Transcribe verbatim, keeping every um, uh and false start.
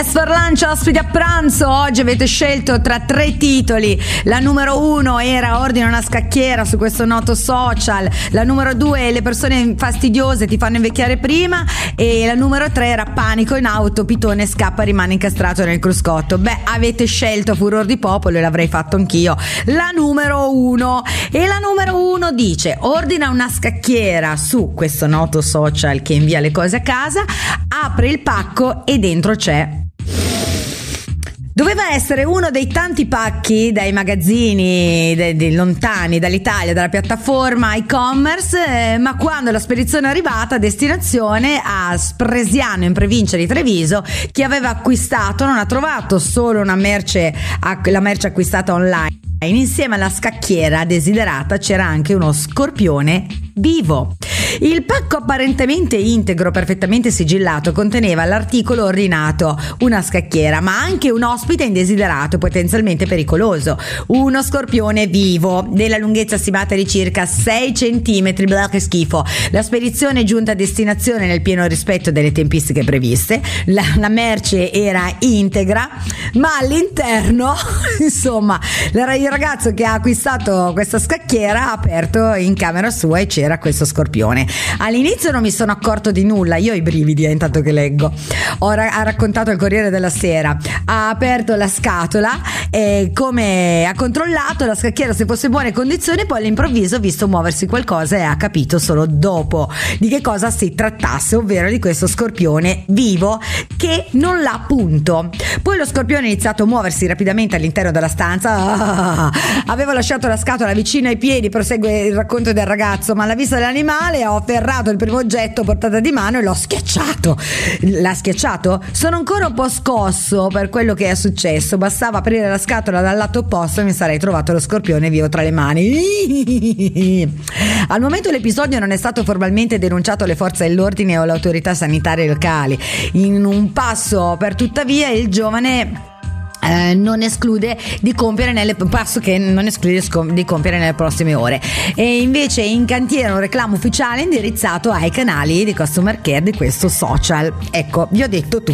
For Lunch, ospiti a pranzo. Oggi avete scelto tra tre titoli. La numero uno era Ordina una scacchiera su questo noto social. La numero due, Le persone fastidiose ti fanno invecchiare prima. E la numero tre era Panico in auto, Pitone scappa, rimane incastrato nel cruscotto. Beh, avete scelto Furor di popolo e l'avrei fatto anch'io. La numero uno. E la numero uno dice: ordina una scacchiera su questo noto social che invia le cose a casa, apre il pacco e dentro c'è. Doveva essere uno dei tanti pacchi dai magazzini de, de lontani dall'Italia, dalla piattaforma e-commerce, eh, ma quando la spedizione è arrivata a destinazione a Spresiano, in provincia di Treviso, chi aveva acquistato non ha trovato solo una merce, la merce acquistata online. Insieme alla scacchiera desiderata c'era anche uno scorpione vivo. Il pacco apparentemente integro, perfettamente sigillato, conteneva l'articolo ordinato, una scacchiera, ma anche un ospite indesiderato, potenzialmente pericoloso, uno scorpione vivo, della lunghezza stimata di circa sei centimetri, blah, che schifo. La spedizione è giunta a destinazione nel pieno rispetto delle tempistiche previste, la, la merce era integra, ma all'interno, insomma, il ragazzo che ha acquistato questa scacchiera ha aperto in camera sua e c'era questo scorpione. All'inizio non mi sono accorto di nulla, io ho i brividi eh, intanto che leggo. Ho ra- ha raccontato il Corriere della Sera, ha aperto la scatola e come ha controllato la scacchiera se fosse in buone condizioni, poi all'improvviso ha visto muoversi qualcosa e ha capito solo dopo di che cosa si trattasse, ovvero di questo scorpione vivo che non l'ha punto. Poi lo scorpione ha iniziato a muoversi rapidamente all'interno della stanza. Ah, aveva lasciato la scatola vicino ai piedi, prosegue il racconto del ragazzo, ma alla vista dell'animale ho afferrato il primo oggetto portata di mano e l'ho schiacciato. L'ha schiacciato? Sono ancora un po' scosso per quello che è successo. Bastava aprire la scatola dal lato opposto e mi sarei trovato lo scorpione vivo tra le mani. Al momento l'episodio non è stato formalmente denunciato alle forze dell'ordine o alle autorità sanitarie locali. In un passo per tuttavia il giovane Eh, non esclude di compiere nelle passo che non esclude di compiere nelle prossime ore. E invece in cantiere un reclamo ufficiale indirizzato ai canali di customer care di questo social. Ecco, vi ho detto tutto.